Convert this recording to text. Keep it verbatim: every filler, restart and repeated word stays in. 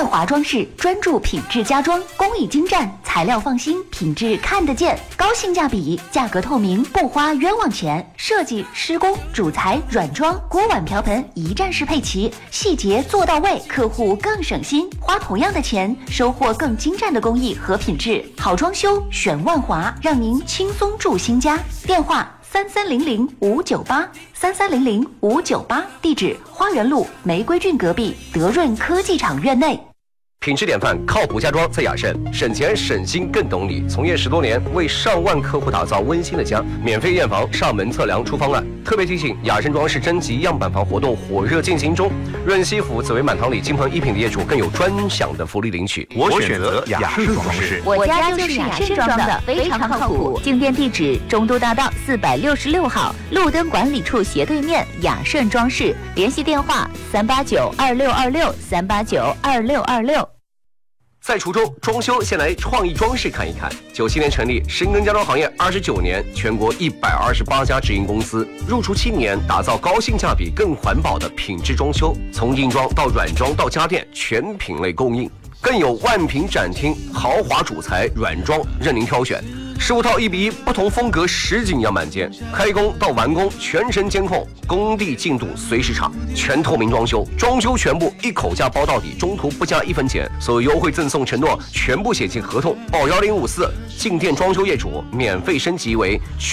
万华装饰专注品质家装，工艺精湛，材料放心，品质看得见，高性价比，价格透明，不花冤枉钱。设计、施工、主材、软装、锅碗瓢盆一站式配齐，细节做到位，客户更省心，花同样的钱，收获更精湛的工艺和品质。好装修选万华，让您轻松住新家。电话三三零零五九八三三零零五九八，地址花园路玫瑰郡隔壁德润科技厂院内。 品质典范，靠谱家装在雅盛，省钱省心更懂你。从业十多年，为上万客户打造温馨的家，免费验房、上门测量出方案。特别提醒，雅盛装饰征集样板房活动火热进行中，润西府、紫薇满堂里金鹏一品的业主更有专享的福利领取。 我选择雅盛装饰， 我家就是雅盛装的，非常靠谱。 进店地址：中都大道四百六十六号，路灯管理处斜对面，雅盛装饰。联系电话：三八九二六二六三八九二六二六。 在滁州装修，先来创意装饰看一看。九七年成立，深耕家装行业二十九年，全国一百二十八家直营公司，入驻七年，打造高性价比、更环保的品质装修，从硬装到软装到家电，全品类供应，更有万平展厅，豪华主材、软装任您挑选。十五套一比一不同风格实景样板间，开工到完工全程监控，工地进度随时查，全透明装修，装修全部一口价包到底，中途不加一分钱，所有优惠赠送承诺全部写进合同，报幺零五四，进店装修业主免费升级为